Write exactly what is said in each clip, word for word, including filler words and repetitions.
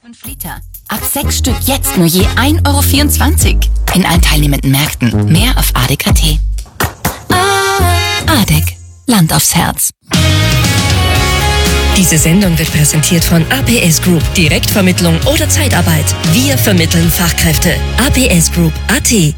fünf Liter. Ab sechs Stück jetzt nur je ein Euro vierundzwanzig. In allen teilnehmenden Märkten. Mehr auf A D E C punkt A T. Ah, A D E C. Land aufs Herz. Diese Sendung wird präsentiert von A P S Group. Direktvermittlung oder Zeitarbeit. Wir vermitteln Fachkräfte. A P S Group punkt A T.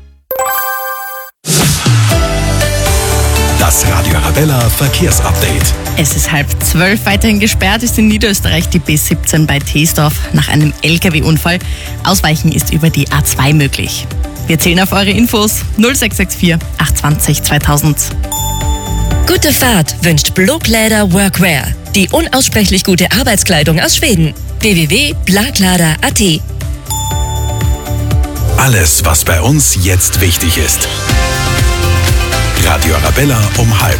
Das Radio Arabella Verkehrsupdate. Es ist halb zwölf. Weiterhin gesperrt ist in Niederösterreich die B siebzehn bei Teesdorf nach einem L K W-Unfall. Ausweichen ist über die A zwei möglich. Wir zählen auf eure Infos null sechs sechs vier acht zwei null zweitausend. Gute Fahrt wünscht Blåkläder Workwear. Die unaussprechlich gute Arbeitskleidung aus Schweden. w w w punkt blåkläder punkt A T. Alles, was bei uns jetzt wichtig ist. Radio Arabella um halb.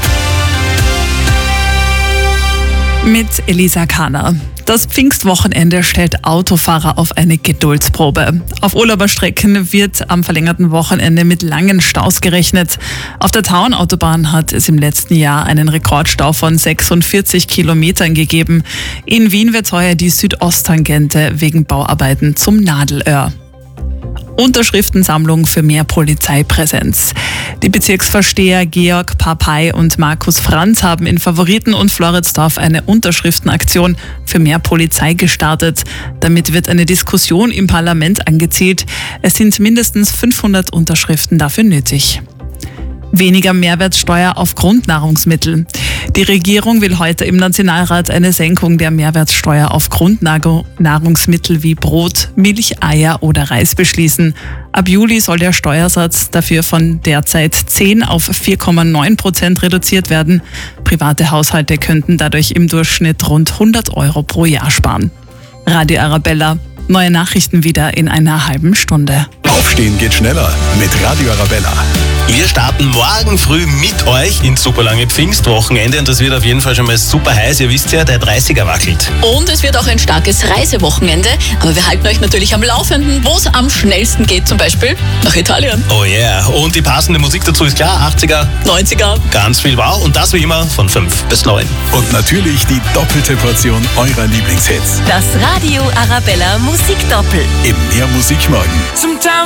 Mit Elisa Kahner. Das Pfingstwochenende stellt Autofahrer auf eine Geduldsprobe. Auf Urlauberstrecken wird am verlängerten Wochenende mit langen Staus gerechnet. Auf der Tauernautobahn hat es im letzten Jahr einen Rekordstau von sechsundvierzig Kilometern gegeben. In Wien wird heuer die Südosttangente wegen Bauarbeiten zum Nadelöhr. Unterschriftensammlung für mehr Polizeipräsenz. Die Bezirksvorsteher Georg Papay und Markus Franz haben in Favoriten und Floridsdorf eine Unterschriftenaktion für mehr Polizei gestartet. Damit wird eine Diskussion im Parlament angezielt. Es sind mindestens fünfhundert Unterschriften dafür nötig. Weniger Mehrwertsteuer auf Grundnahrungsmittel. Die Regierung will heute im Nationalrat eine Senkung der Mehrwertsteuer auf Grundnahrungsmittel wie Brot, Milch, Eier oder Reis beschließen. Ab Juli soll der Steuersatz dafür von derzeit zehn auf vier Komma neun Prozent reduziert werden. Private Haushalte könnten dadurch im Durchschnitt rund hundert Euro pro Jahr sparen. Radio Arabella. Neue Nachrichten wieder in einer halben Stunde. Aufstehen geht schneller mit Radio Arabella. Wir starten morgen früh mit euch ins super lange Pfingstwochenende und das wird auf jeden Fall schon mal super heiß. Ihr wisst ja, der dreißiger wackelt. Und es wird auch ein starkes Reisewochenende, aber wir halten euch natürlich am Laufenden, wo es am schnellsten geht, zum Beispiel nach Italien. Oh yeah, und die passende Musik dazu ist klar, achtziger, neunziger. Ganz viel Wow und das wie immer von fünf bis neun. Und natürlich die doppelte Portion eurer Lieblingshits. Das Radio Arabella Musikdoppel. Im Mehr Musik morgen.